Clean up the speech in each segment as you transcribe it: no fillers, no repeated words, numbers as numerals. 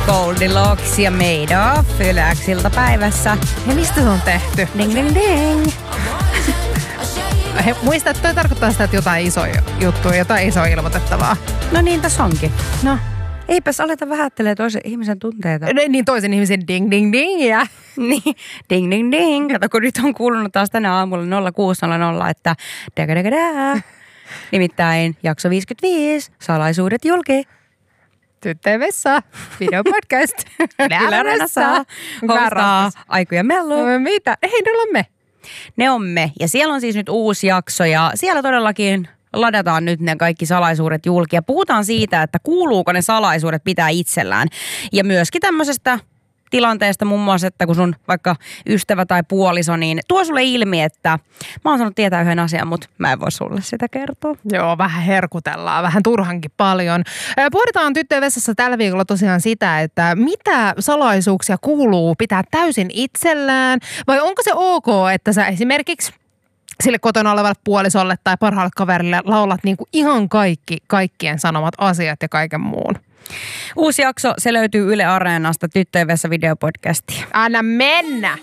Goldilocks ja Made of Yleäks iltapäivässä. Ja mistä se on tehty? Ding ding ding. Muista, että toi tarkoittaa sitä, että jotain isoja juttuja, jotain isoa ilmoitettavaa. No niin, tässä onkin. No. Eipäs aleta vähättelee toisen ihmisen tunteita. Niin toisen ihmisen ding ding ding ja. Niin, ding ding ding. Kato, kun nyt on kuulunut taas tänä aamulla 0600, että dagadagada. Nimittäin jakso 55, salaisuudet julki. Tyttöjen vessa, videopodcast. Yle Areenassa. Hostaa Aiku ja Mellu. Mitä? Hei, ne ollaan me. Ne on me. Ja siellä on siis nyt uusi jakso ja siellä todellakin ladataan nyt ne kaikki salaisuudet julki. Ja puhutaan siitä, että kuuluuko ne salaisuudet pitää itsellään. Ja myöskin tämmöisestä tilanteesta muun muassa, että kun sun vaikka ystävä tai puoliso, niin tuo sulle ilmi, että mä oon saanut tietää yhden asian, mutta mä en voi sulle sitä kertoa. Joo, vähän herkutellaan, vähän turhankin paljon. Pohditaan Tyttöjen vessassa tällä viikolla tosiaan sitä, että mitä salaisuuksia kuuluu pitää täysin itsellään, vai onko se ok, että sä esimerkiksi sille kotona olevalle puolisolle tai parhaalle kaverille laulat niin kuin ihan kaikkien sanomat asiat ja kaiken muun. Uusi jakso, se löytyy Yle Areenasta, Tyttöjen vessa videopodcastia. Anna mennä!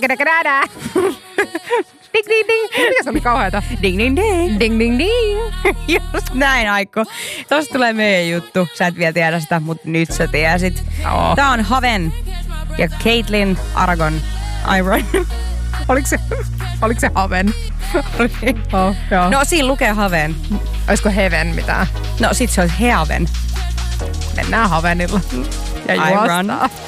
Ding ding ding! Mikä se oli kauheata? Ding ding ding! Ding ding ding! Just näin, Aikko. Tosta tulee meidän juttu. Sä et vielä tiedä sitä, mutta nyt sä tiesit. Oh. Tää on Haven ja Caitlin Iron. Oliko se Haven? Oh, joo. No siinä lukee Haven. Olisiko Heaven mitään? No sit se olisi Heaven. Mennään Havenilla. Ja juostaan.